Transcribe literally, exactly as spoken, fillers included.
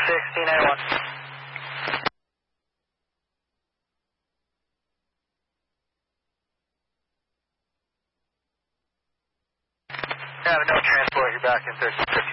six, T ninety-one. Yeah, no transport, you're back in thirteen fifty.